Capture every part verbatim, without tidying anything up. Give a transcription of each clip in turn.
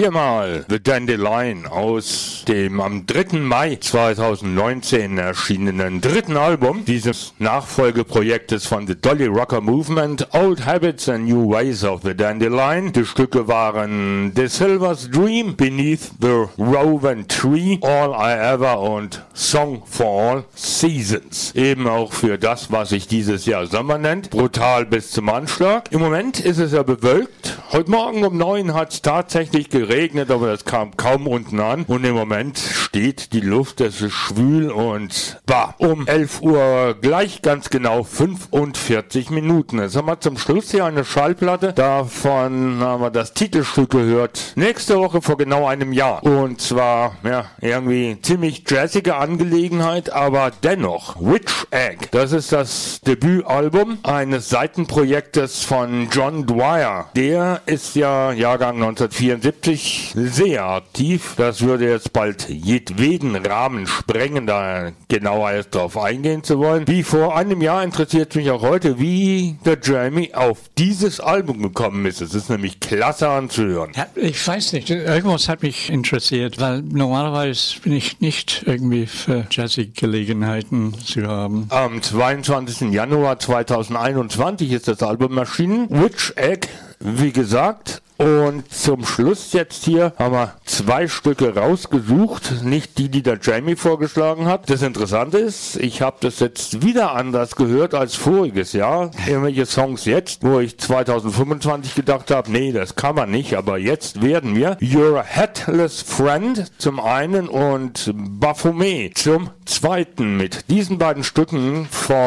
viermal The Dandelion aus dem am dritten Mai zweitausendneunzehn erschienenen dritten Album dieses Nachfolgeprojektes von The Dolly Rocker Movement, Old Habits and New Ways of the Dandelion. Die Stücke waren The Silver's Dream, Beneath the Rowan Tree, All I Ever und Song for All Seasons. Eben auch für das, was sich dieses Jahr Sommer nennt. Brutal bis zum Anschlag. Im Moment ist es ja bewölkt. Heute Morgen um neun hat es tatsächlich geregnet, aber das kam kaum unten an. Und im Moment steht die Luft, es ist schwül und bah, um elf Uhr gleich ganz genau fünfundvierzig Minuten. Jetzt haben wir zum Schluss hier eine Schallplatte. Davon haben wir das Titelstück gehört. Nächste Woche vor genau einem Jahr. Und zwar, ja, irgendwie ziemlich jazzige Angelegenheit, aber dennoch. Witch Egg. Das ist das Debütalbum eines Seitenprojektes von John Dwyer. Der ist ja Jahrgang neunzehnhundertvierundsiebzig sehr aktiv. Das würde jetzt bald jedweden Rahmen sprengen, da genauer jetzt drauf eingehen zu wollen. Wie vor einem Jahr interessiert mich auch heute, wie der Jamie auf dieses Album gekommen ist. Es ist nämlich klasse anzuhören. Ja, ich weiß nicht, irgendwas hat mich interessiert, weil normalerweise bin ich nicht irgendwie für jazzige Gelegenheiten zu haben. Am zweiundzwanzigsten Januar zweitausendeinundzwanzig ist das Album erschienen. Witch Egg, wie gesagt. Und zum Schluss jetzt hier haben wir zwei Stücke rausgesucht, nicht die, die der Jamie vorgeschlagen hat. Das Interessante ist, ich habe das jetzt wieder anders gehört als voriges Jahr. Irgendwelche Songs jetzt, wo ich zweitausendfünfundzwanzig gedacht habe, nee, das kann man nicht, aber jetzt werden wir Your Headless Friend zum einen und Baphomet zum zweiten. Mit diesen beiden Stücken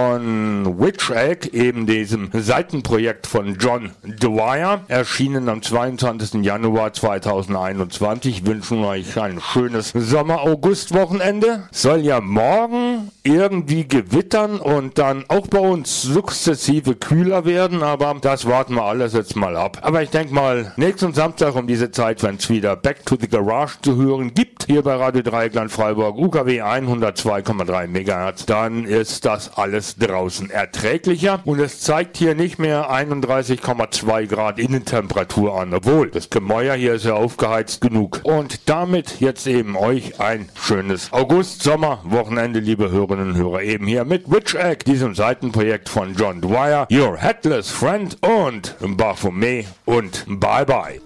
von Witch Egg, eben diesem Seitenprojekt von John Dwyer, erschienen am zweiundzwanzigsten Januar zweitausendeinundzwanzig. Wünschen wir euch ein schönes Sommer-August-Wochenende. Soll ja morgen irgendwie gewittern und dann auch bei uns sukzessive kühler werden, aber das warten wir alles jetzt mal ab. Aber ich denke mal, nächsten Samstag um diese Zeit, wenn es wieder Back to the Garage zu hören gibt, hier bei Radio Dreieckland Freiburg, U K W hundertzwei Komma drei Megahertz, dann ist das alles draußen erträglicher und es zeigt hier nicht mehr einunddreißig Komma zwei Grad Innentemperatur an, obwohl das Gemäuer hier ist ja aufgeheizt genug. Und damit jetzt eben euch ein schönes August-Sommer-Wochenende, liebe Hörerinnen und Hörer, eben hier mit Witch Egg, diesem Seitenprojekt von John Dwyer, Your Headless Friend und Baphomet und Bye Bye.